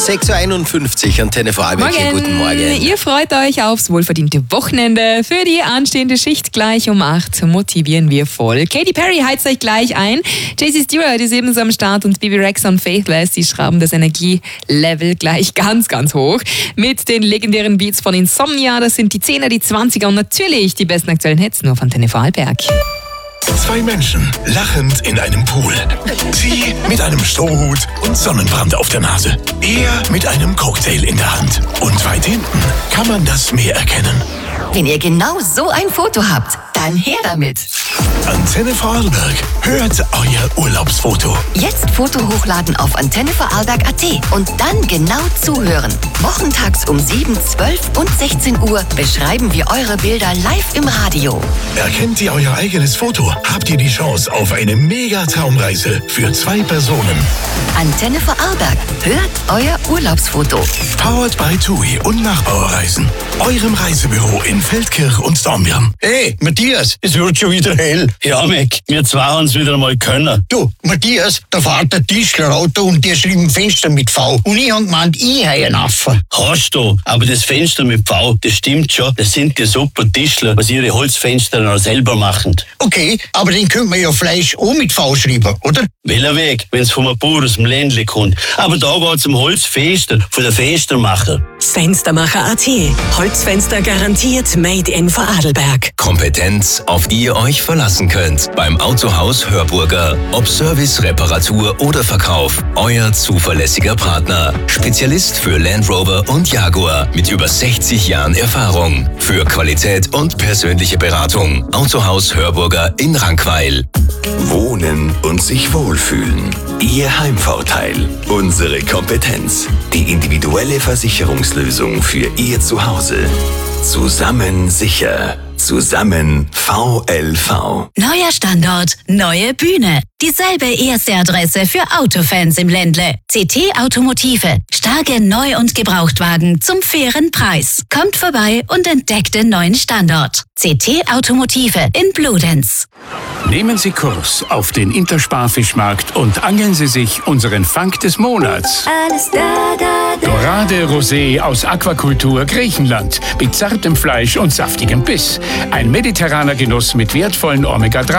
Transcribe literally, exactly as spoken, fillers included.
sechs Uhr einundfünfzig, Antenne Vorarlberg. Morgen. Guten Morgen. Ihr freut euch aufs wohlverdiente Wochenende. Für die anstehende Schicht gleich um acht motivieren wir voll. Katy Perry heizt euch gleich ein. J C Stewart ist ebenso am Start und Bebe Rexha und Faithless, die schrauben das Energielevel gleich ganz, ganz hoch. Mit den legendären Beats von Insomnia, das sind die Zehner, die Zwanziger und natürlich die besten aktuellen Hits nur auf Antenne Vorarlberg. Zwei Menschen lachend in einem Pool. Sie mit einem Strohhut und Sonnenbrand auf der Nase. Er mit einem Cocktail in der Hand. Und weit hinten kann man das Meer erkennen. Wenn ihr genau so ein Foto habt, dann her damit. Antenne Vorarlberg. Hört euer Urlaubsfoto. Jetzt Foto hochladen auf antenne vorarlberg punkt at und dann genau zuhören. Wochentags um sieben, zwölf und sechzehn Uhr beschreiben wir eure Bilder live im Radio. Erkennt ihr euer eigenes Foto, habt ihr die Chance auf eine Mega-Traumreise für zwei Personen. Antenne Vorarlberg. Hört euer Urlaubsfoto. Powered by TUI und Nachbauerreisen. Eurem Reisebüro in Feldkirch und Dornbirn. Hey, Matthias, es wird schon wieder hell. Ja, Mac, wir zwei haben es wieder mal können. Du, Matthias, da fährt der Tischlerauto und der schrieben Fenster mit V. Und ich hab gemeint, ich hei einen Affe. Hast du, aber das Fenster mit V, das stimmt schon. Das sind die super Tischler, was ihre Holzfenster noch selber machen. Okay, aber den könnte man ja Fleisch auch mit V schreiben, oder? Welcher Weg, wenn's vom Bauer aus dem Ländle kommt. Aber da geht's um Holzfenster von der Fenstermacher. Fenstermacher punkt at. Holzfenster garantiert made in Vorarlberg. Kompetenz, auf die ihr euch verlassen könnt. Beim Autohaus Hörburger. Ob Service, Reparatur oder Verkauf. Euer zuverlässiger Partner. Spezialist für Land Rover und Jaguar. Mit über sechzig Jahren Erfahrung. Für Qualität und persönliche Beratung. Autohaus Hörburger in Rankweil. Wohnen und sich wohlfühlen. Ihr Heimvorteil. Unsere Kompetenz. Die individuelle Versicherungslösung für Ihr Zuhause. Zusammen sicher. Zusammen V L V. Neuer Standort, neue Bühne. Dieselbe erste Adresse für Autofans im Ländle. C T Automotive. Starke Neu- und Gebrauchtwagen zum fairen Preis. Kommt vorbei und entdeckt den neuen Standort. C T Automotive in Bludenz. Nehmen Sie Kurs auf den Intersparfischmarkt und angeln Sie sich unseren Fang des Monats. Alles da, da, da. Dorade Rosé aus Aquakultur Griechenland mit zartem Fleisch und saftigem Biss. Ein mediterraner Genuss mit wertvollen Omega drei